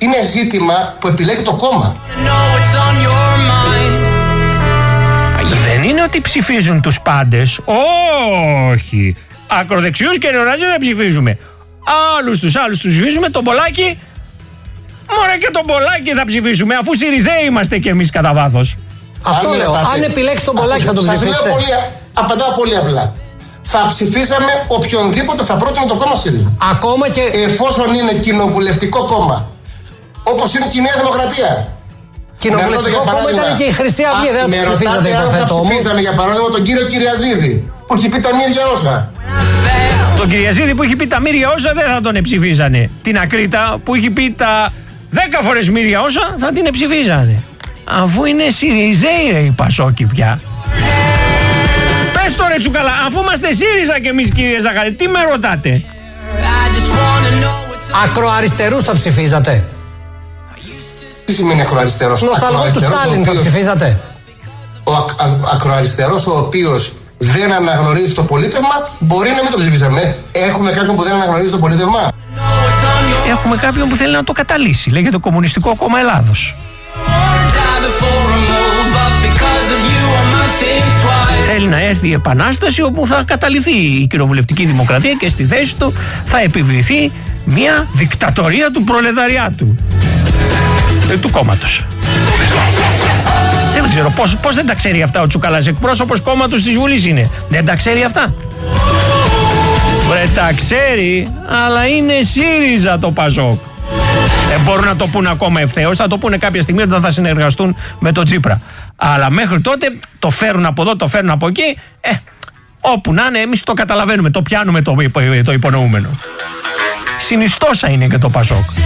Είναι ζήτημα που επιλέγει το κόμμα. Δεν είναι ότι ψηφίζουν τους πάντες. Όχι. Ακροδεξιούς και νεοναζί δεν ψηφίζουμε. Τους άλλους τους ψηφίζουμε. Τον Πολάκη. Μωρέ, και τον Πολάκη θα ψηφίσουμε, αφού Σιριζέοι είμαστε κι εμείς κατά βάθος. Αυτό λέω. Αν επιλέξει τον Πολάκη θα τον ψηφίσετε? Απαντάω πολύ απλά. Θα ψηφίσαμε οποιονδήποτε θα πρότεινε το κόμμα ΣΥΡΙΖΑ. Ακόμα και εφόσον είναι κοινοβουλευτικό κόμμα. Όπως είναι και η Νέα Δημοκρατία. Κοινοβουλευτικό κόμμα ήταν και η Χρυσή Αυγή. Δεν θα ψηφίζατε, υποθέτω. Θα ψηφίζαμε για παράδειγμα τον κύριο Κυριαζίδη, που έχει πει τα μύρια όσα. Τον Κυριαζίδη που έχει πει τα μύρια όσα δεν θα τον ψηφίζανε. Την Ακρίτα που έχει πει τα 10 φορές μύρια όσα θα την ψηφίζανε. Αφού είναι Σιριζέοι ρε οι Πασόκοι πια. Πες το ρε Τσουκαλά, αφού είμαστε ΣΥΡΙΖΑ κι εμείς κύριε Ζαχαρή, τι με ρωτάτε? Ακροαριστερούς θα ψηφίζατε? Τι σημαίνει ακροαριστερός? Νοσταλγό του Στάλιν θα ψηφίζατε? Ο ακροαριστερός ο οποίος δεν αναγνωρίζει το πολίτευμα μπορεί να μην το ψηφίσαμε. Έχουμε κάποιον που δεν αναγνωρίζει το πολίτευμα? Έχουμε κάποιον που θέλει να το καταλύσει. Λέγεται Κομμουνιστικό Κόμμα Ελλάδος. Θέλει να έρθει η επανάσταση όπου θα καταλυθεί η κοινοβουλευτική δημοκρατία και στη θέση του θα επιβληθεί μια δικτατορία του προλεταριάτου, του κόμματος. Δεν ξέρω πώς δεν τα ξέρει αυτά ο Τσουκαλάς, εκπρόσωπος κόμματος της Βουλής είναι. Δεν τα ξέρει αυτά? Τα ξέρει, αλλά είναι ΣΥΡΙΖΑ το Πασόκ. Μπορούν να το πούνε ακόμα ευθέως, θα το πούνε κάποια στιγμή όταν θα συνεργαστούν με τον Τσίπρα. Αλλά μέχρι τότε το φέρουν από εδώ, το φέρουν από εκεί. Όπου να είναι, εμείς το καταλαβαίνουμε, το πιάνουμε το υπονοούμενο. Συνιστόσα είναι και το Πασόκ.